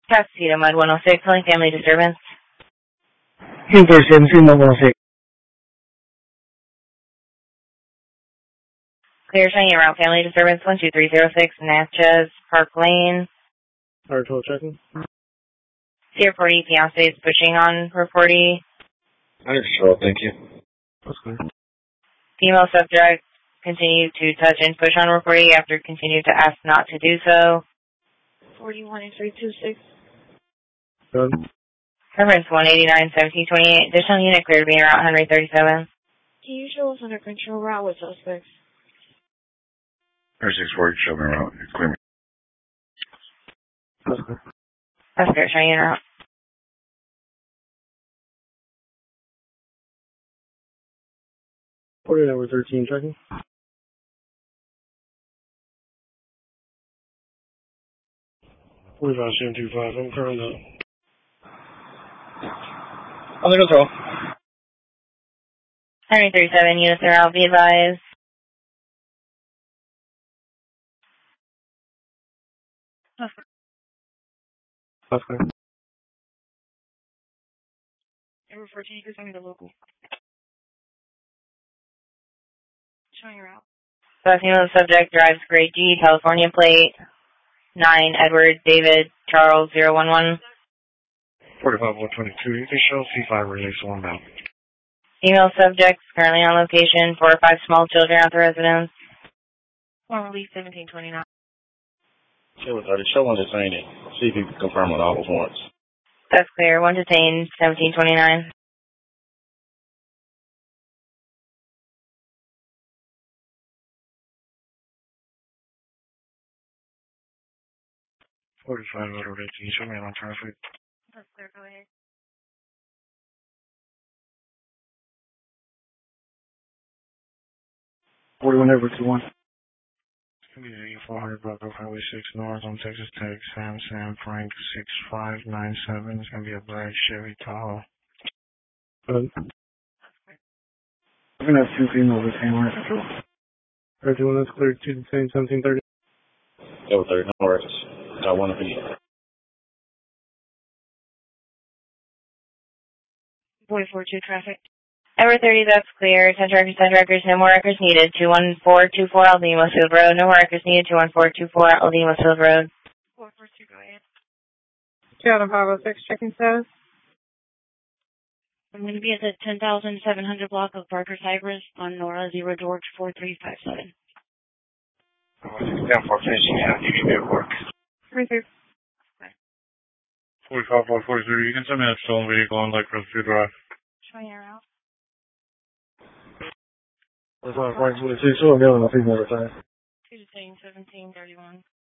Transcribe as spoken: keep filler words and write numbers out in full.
Cascito Mud one oh six, calling family disturbance. Intersection one oh six. Clear shiny around family disturbance one two three zero six, Natchez Park Lane. R twelve checking. Sierra forty, fiance is pushing on for forty. Understood, thank you. That's clear. Female subject continued to touch and push on forty after continued to ask not to do so. forty-one and three two six. Done. Reference one eighty-nine, seventeen twenty-eight. Additional unit cleared being around one thirty-seven. Can you show us under control route with suspects? six forty, show me around. Clear me. That's clear. That's fair, showing unit route. forty number thirteen checking. forty-five seven two five, I'm current up. Under control. one thirty-seven units are out, be advised. That's clear. Number fourteen, you can send me the local. Showing your route. So female subject drives grade G, California plate. nine, Edward David Charles zero one one. forty-five one twenty-two, you can show C five release one now. Female subjects currently on location, four or five small children at the residence. One release seventeen twenty-nine. Show thirty, show one detained. See if you can confirm with all those warrants. That's clear. One detained, seventeen twenty-nine. forty-five auto rate, can you show me on traffic? That's clear, go ahead. forty-one over two one. four hundred block of Highway six North on Texas Tech, Sam Sam Frank six five nine seven. It's going to be a black Chevy Tahoe. Good. We're going to have two females with same right control. thirty-one, that's clear. two to ten, seventeen thirty. Go thirty, no worries. Got one of these. forty-four two traffic. Edward thirty, that's clear. ten records, ten records, no more records needed. two one four two four Aldine Westfield Road. No more records needed. two one four two four Aldine Westfield Road. four four two, go ahead. two out of five oh six, checking status. I'm going to be at the ten thousand seven hundred block of Parker Cypress on Nora Zero George four three five seven. ten four finishing out, you can work. three three. forty-five four forty-three, you can send me that stolen vehicle on Lake Crestfield Drive. Showing your route. forty-five four forty-three, so I'm yelling at people all the time. two to seventeen thirty-one.